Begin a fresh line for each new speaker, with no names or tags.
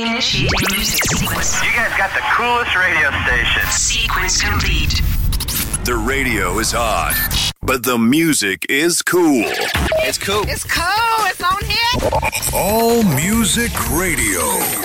Initiating music sequence.
You guys got the coolest radio station.
Sequence complete.
The radio is hot, but the music is cool.
It's cool.
It's cool. It's on here.
All Music Radio.